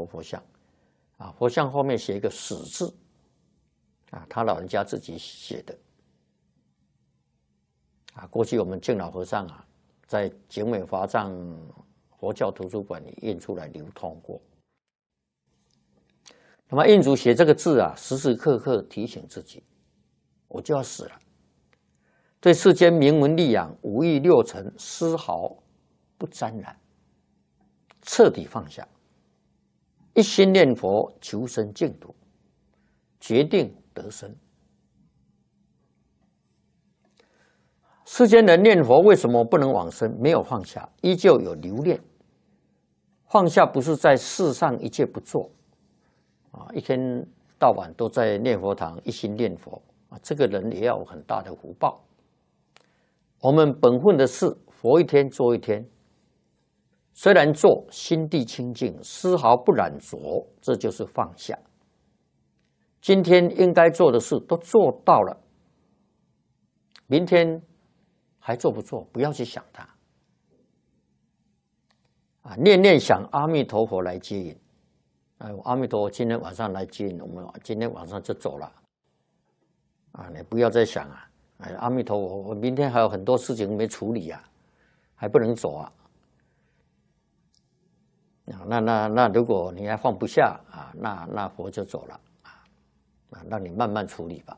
佛像，啊，佛像后面写一个死字，啊，他老人家自己写的，啊，过去我们净老和尚啊，在景美华藏佛教图书馆里印出来流通过。那么印主写这个字啊，时时刻刻提醒自己，我就要死了。对世间名闻利养、五欲六尘丝毫不沾染，彻底放下，一心念佛求生净土，决定得生。世间人念佛为什么不能往生？没有放下，依旧有留恋。放下不是在世上一切不做啊，一天到晚都在念佛堂一心念佛啊，这个人也要有很大的福报。我们本分的事，佛一天做一天，虽然做，心地清净，丝毫不染浊，这就是放下。今天应该做的事都做到了，明天还做不做？不要去想它啊！念念想阿弥陀佛来接引，哎，阿弥陀佛今天晚上来接引我们，今天晚上就走了啊！你不要再想啊！哎，阿弥陀佛，我明天还有很多事情没处理啊，还不能走啊！那如果你还放不下啊，那佛就走了啊，让你慢慢处理吧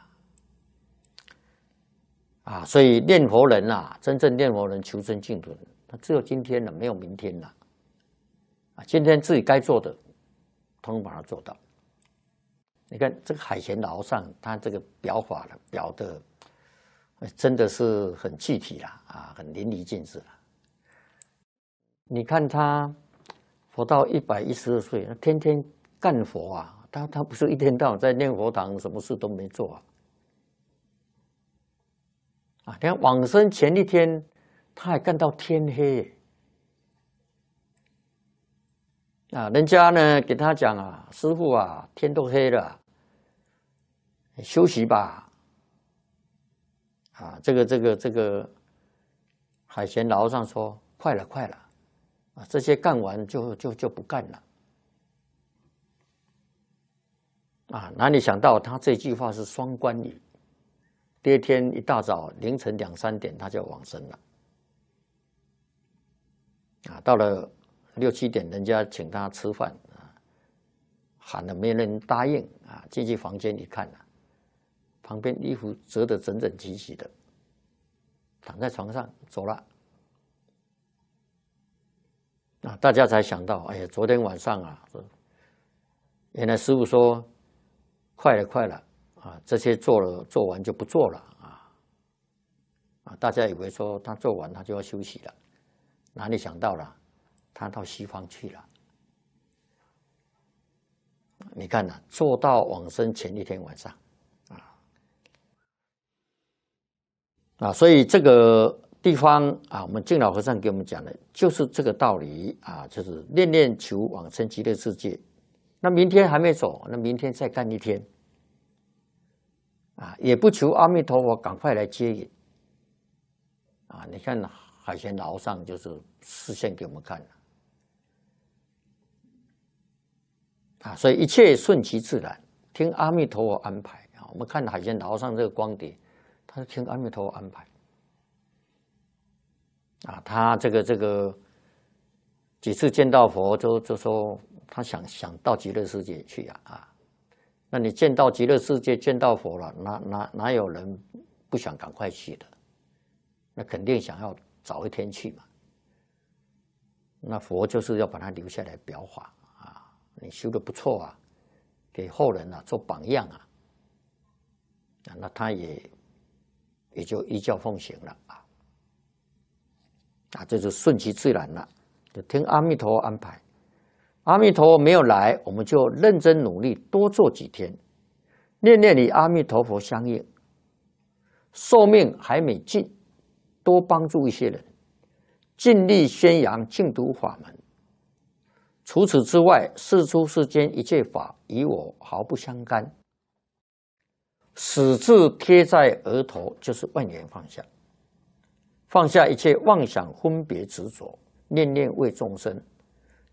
啊！所以念佛人啊，真正念佛人求生净土人，他只有今天了，没有明天了啊！今天自己该做的，通通把它做到。你看这个海贤老和尚，他这个表法了，表的真的是很具体啦啊，很淋漓尽致了。你看他佛到112岁，天天干佛啊，他不是一天到晚在念佛堂，什么事都没做啊！你看往生前一天，他还干到天黑啊！人家呢给他讲啊，师父啊，天都黑了，休息吧。啊，这个海贤老和尚说：“快了，快了，啊，这些干完就不干了。”啊，哪里想到他这句话是双关语。第二天一大早凌晨2、3点他就往生了。啊，到了6、7点，人家请他吃饭啊，喊了没人答应啊，进去房间一看啊。旁边衣服折得整整齐齐的，躺在床上走了。啊，大家才想到，哎呀，昨天晚上啊，原来师父说，快了，快了啊，这些做完就不做了啊，大家以为说他做完他就要休息了，哪里想到了，他到西方去了。你看呐，做到往生前一天晚上。所以这个地方啊，我们净老和尚给我们讲的就是这个道理啊，就是念念求往生极乐世界。那明天还没走，那明天再干一天啊，也不求阿弥陀佛赶快来接引啊。你看海贤老和尚就是示现给我们看了啊，所以一切顺其自然，听阿弥陀佛安排啊。我们看海贤老和尚这个光碟。他是听阿弥陀佛安排啊，他这个几次见到佛就说他想到极乐世界去啊，那你见到极乐世界见到佛了，哪有人不想赶快去的？那肯定想要早一天去嘛。那佛就是要把他留下来表法啊，你修得不错啊，给后人啊做榜样啊，那他也就依教奉行了啊，这就顺其自然了，就听阿弥陀佛安排。阿弥陀佛没有来，我们就认真努力，多做几天，念念与阿弥陀佛相应。寿命还没尽，多帮助一些人，尽力宣扬净土法门。除此之外，世出世间一切法与我毫不相干。死字贴在额头，就是万缘放下，放下一切妄想分别执着，念念为众生，